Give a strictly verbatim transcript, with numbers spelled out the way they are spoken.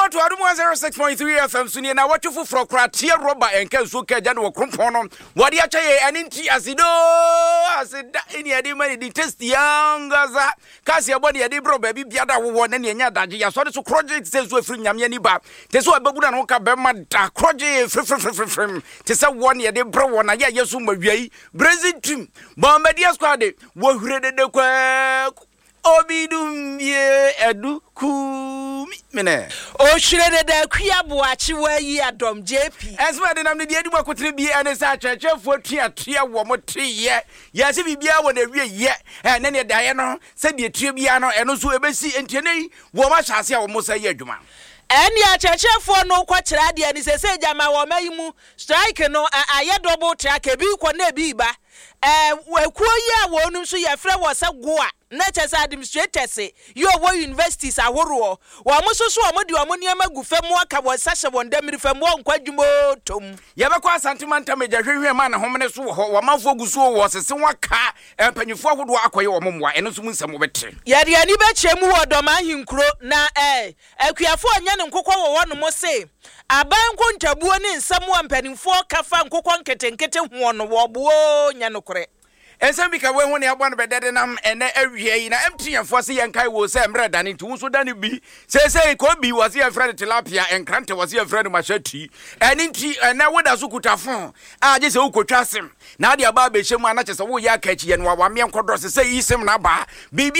to Adum one oh six point three F M Sunia na watch for for kratia roba and can so kaja no krompono wadi acha ye aninti asido asida ini adi mani di test yangaza kasi abodi adi bro baby biada wo na ne nya daje ya so de so project say so afri nyame ni ba te so ababuda no ka be ma da project fri fri fri fri te say won ye de bro won ya yesu mawiai brazil team bombardier squad wo hure de kwa Obidum ye edu kumi mene o shirede da kuaboachi wa yi adom J P esma de nam de edi makotire bi ene sa chechefo tua tua wo motiye ya se bibia wo na wie ye eh ne ne daye no se de tua bia no eno so ebesi entienei wo ma hyase a wo mo sa ye adwuma eni a chechefo no kwakira de ani sese jama wo mayimu strike no aye double track e bi ko na bi ba eh wekuo yi a wo nu so ye frɛ wo se goa na chese administrators yo wo universities ahoro wo mo so so mo de wo niam agufam aka wo sahye wo ndamiri fam wo nkwadwumo tom ye be kwa santimanta meja hwehwe ma na homne so wo wo manfo guso wo sese waka empanyifo ahodo akoye wo momwa eno so munsam wo bete ye de ani be chemu wo do ma hinkro na eh akuafo anya ne nkokɔ wo wo no mo se aban ko ntabuo ne nsam wo empanifo kafa nkokɔ nketenkete ho no wo bo nya no kore ensem bika we ho ne agba no bedede nam ene awie yi na emtianfo se yenkai wo se emre dane nti wo so dane bi se se ko bi wo se efred tilapia enkrante wo se efred machati eni nti ene woda so kutafo a je se ukotwa asem na de aba be hyemu ana che se wo ya akachi ye no wa me nkodo se se yi sem na ba bibi